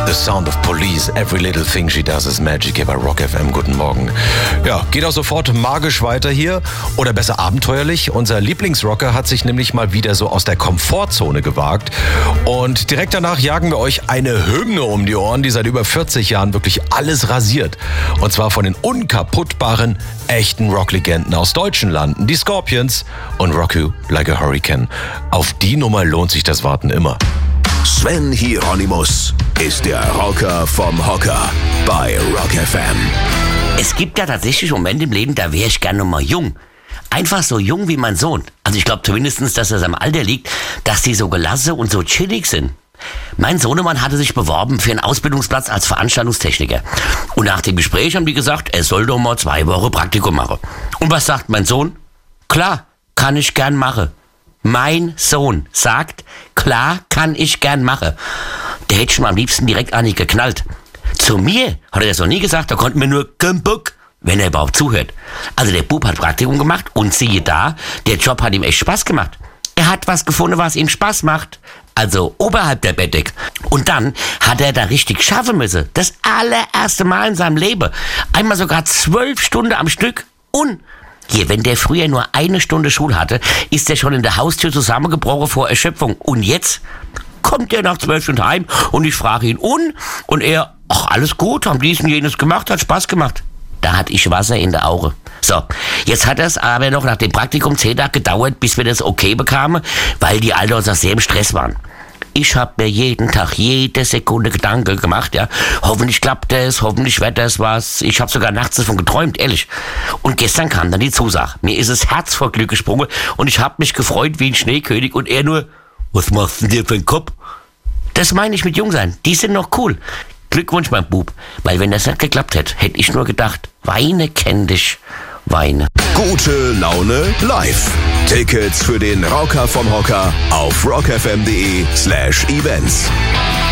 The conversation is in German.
The Sound of Police, Every Little Thing She Does Is Magic hier bei Rock FM. Guten Morgen. Ja, geht auch sofort magisch weiter hier oder besser abenteuerlich. Unser Lieblingsrocker hat sich nämlich mal wieder so aus der Komfortzone gewagt und direkt danach jagen wir euch eine Hymne um die Ohren, die seit über 40 Jahren wirklich alles rasiert. Und zwar von den unkaputtbaren, echten Rocklegenden aus deutschen Landen, die Scorpions und Rock You Like a Hurricane. Auf die Nummer lohnt sich das Warten immer. Sven Hieronymus ist der Rocker vom Hocker bei Rock FM. Es gibt ja tatsächlich Momente im Leben, da wäre ich gerne noch mal jung. Einfach so jung wie mein Sohn. Also ich glaube zumindest, dass es am Alter liegt, dass die so gelassen und so chillig sind. Mein Sohnemann hatte sich beworben für einen Ausbildungsplatz als Veranstaltungstechniker. Und nach dem Gespräch haben die gesagt, er soll doch mal 2 Wochen Praktikum machen. Und was sagt mein Sohn? Klar, kann ich gern machen. Mein Sohn sagt, klar, kann ich gern machen. Der hätte schon am liebsten direkt an ihn geknallt. Zu mir hat er das noch nie gesagt, da konnte mir nur kein Bock, wenn er überhaupt zuhört. Also der Bub hat Praktikum gemacht und siehe da, der Job hat ihm echt Spaß gemacht. Er hat was gefunden, was ihm Spaß macht. Also oberhalb der Bettdecke. Und dann hat er da richtig schaffen müssen. Das allererste Mal in seinem Leben. Einmal sogar 12 Stunden am Stück. Und hier, wenn der früher nur 1 Stunde Schule hatte, ist er schon in der Haustür zusammengebrochen vor Erschöpfung. Und jetzt kommt er nach 12 Stunden heim und ich frage ihn und er, ach, alles gut, haben dies und jenes gemacht, hat Spaß gemacht. Da hatte ich Wasser in der Augen. So, jetzt hat es aber noch nach dem Praktikum 10 Tage gedauert, bis wir das okay bekamen, weil die alle uns auch sehr im Stress waren. Ich habe mir jeden Tag, jede Sekunde Gedanken gemacht, ja. Hoffentlich klappt das, hoffentlich wird das was. Ich habe sogar nachts davon geträumt, ehrlich. Und gestern kam dann die Zusage. Mir ist das Herz vor Glück gesprungen und ich habe mich gefreut wie ein Schneekönig und er nur, was machst du denn dir für einen Kopf? Das meine ich mit Jungsein. Die sind noch cool. Glückwunsch, mein Bub. Weil wenn das nicht geklappt hätte, hätte ich nur gedacht, weine kenn dich, weine. Gute Laune live. Tickets für den Rocker vom Hocker auf rockfm.de/events.